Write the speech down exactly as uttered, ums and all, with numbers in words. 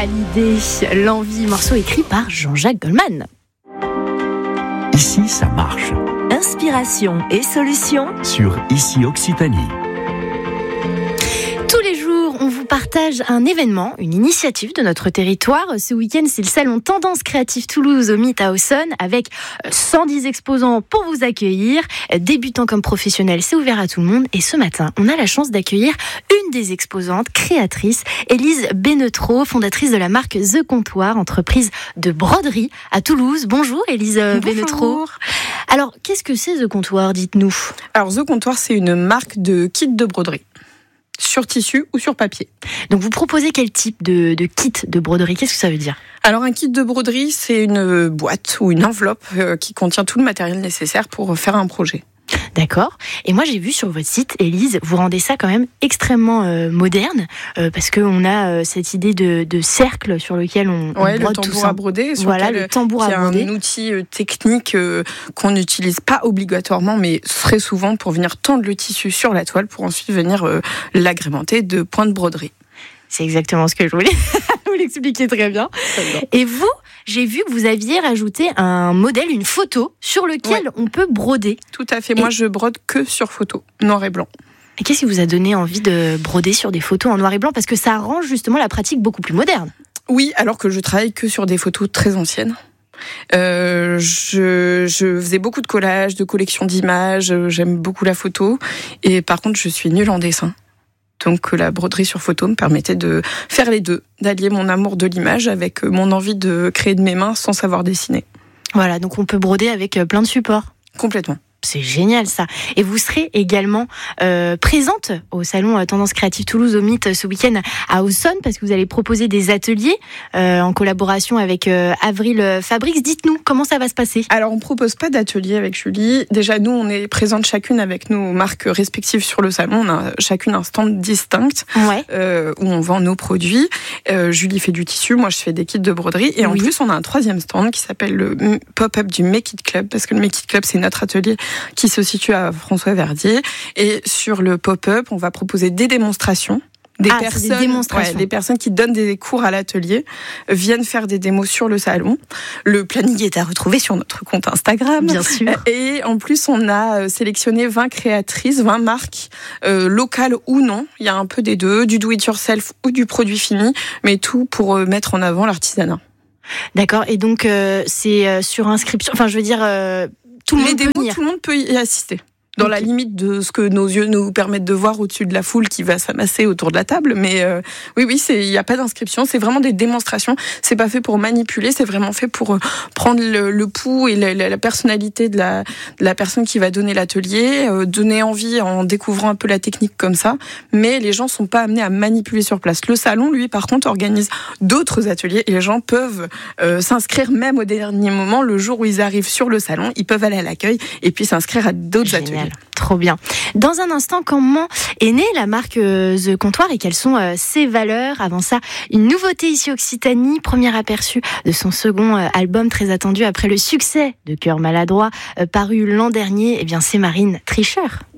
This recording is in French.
l'idée, l'envie, morceau écrit par Jean-Jacques Goldman. Ici, ça marche. Inspiration et solutions Sur Ici Occitanie. Tous les jours, on vous partage un événement, une initiative de notre territoire. Ce week-end, c'est le salon Tendance Créative Toulouse au Meet à Auxonne avec cent dix exposants pour vous accueillir. Débutants comme professionnels, c'est ouvert à tout le monde. Et ce matin, on a la chance d'accueillir une des exposantes, créatrice, Élise Bénetreau, fondatrice de la marque The Comptoir, entreprise de broderie à Toulouse. Bonjour Élise Bénetreau. Alors, qu'est-ce que c'est The Comptoir, dites-nous? Alors, The Comptoir, c'est une marque de kit de broderie. Sur tissu ou sur papier. Donc vous proposez quel type de, de kit de broderie? Qu'est-ce que ça veut dire? Alors un kit de broderie, c'est une boîte ou une enveloppe euh, qui contient tout le matériel nécessaire pour faire un projet. D'accord. Et moi, j'ai vu sur votre site, Élise, vous rendez ça quand même extrêmement euh, moderne, euh, parce qu'on a euh, cette idée de, de cercle sur lequel on, ouais, on brode le tout tambour ça. à broder. Sur Voilà, lequel, le tambour à broder. C'est un outil euh, technique euh, qu'on n'utilise pas obligatoirement, mais très souvent pour venir tendre le tissu sur la toile, pour ensuite venir euh, l'agrémenter de points de broderie. C'est exactement ce que je voulais. Vous l'expliquez très bien. Très bien. Et vous, j'ai vu que vous aviez rajouté un modèle, une photo, sur lequel ouais. on peut broder. Tout à fait. Moi, et... je brode que sur photo, noir et blanc. Et qu'est-ce qui vous a donné envie de broder sur des photos en noir et blanc? Parce que ça rend justement la pratique beaucoup plus moderne. Oui, alors que je travaille que sur des photos très anciennes. Euh, je, je faisais beaucoup de collages, de collections d'images. J'aime beaucoup la photo. Et par contre, je suis nulle en dessin. Donc la broderie sur photo me permettait de faire les deux, d'allier mon amour de l'image avec mon envie de créer de mes mains sans savoir dessiner. Voilà, donc on peut broder avec plein de supports. Complètement. C'est génial ça. Et vous serez également euh, présente au salon Tendance Créative Toulouse au Meet ce week-end à Auxonne, parce que vous allez proposer des ateliers euh, en collaboration avec euh, Avril Fabrics. Dites-nous comment ça va se passer. Alors on propose pas d'atelier avec Julie. Déjà nous on est présentes chacune avec nos marques respectives sur le salon. On a chacune un stand distinct ouais. euh, où on vend nos produits. Euh, Julie fait du tissu, moi je fais des kits de broderie. Et en oui. plus on a un troisième stand qui s'appelle le pop-up du Make It Club, parce que le Make It Club c'est notre atelier qui se situe à François-Verdier. Et sur le pop-up, on va proposer des démonstrations. Des, ah, personnes, des démonstrations. Ouais, des personnes qui donnent des cours à l'atelier viennent faire des démos sur le salon. Le planning est à retrouver sur notre compte Instagram. Bien sûr. Et en plus, on a sélectionné vingt créatrices, vingt marques, euh, locales ou non. Il y a un peu des deux, du do-it-yourself ou du produit fini, mais tout pour mettre en avant l'artisanat. D'accord. Et donc, euh, c'est euh, sur inscription. Enfin, je veux dire... Euh... Tout le, Les monde démos, peut venir. Tout le monde peut y assister. Dans okay. la limite de ce que nos yeux nous permettent de voir au-dessus de la foule qui va s'amasser autour de la table. Mais euh, oui, oui, il n'y a pas d'inscription. C'est vraiment des démonstrations. C'est pas fait pour manipuler. C'est vraiment fait pour prendre le, le pouls et la, la personnalité de la, de la personne qui va donner l'atelier, euh, donner envie en découvrant un peu la technique comme ça. Mais les gens sont pas amenés à manipuler sur place. Le salon, lui, par contre, organise d'autres ateliers et les gens peuvent euh, s'inscrire même au dernier moment. Le jour où ils arrivent sur le salon, ils peuvent aller à l'accueil et puis s'inscrire à d'autres Génial. ateliers. Trop bien. Dans un instant, comment est née la marque euh, The Comptoir et quelles sont euh, ses valeurs? Avant ça, une nouveauté ici Occitanie, premier aperçu de son second euh, album très attendu après le succès de Cœur maladroit euh, paru l'an dernier. Eh bien, c'est Marine Tricheur.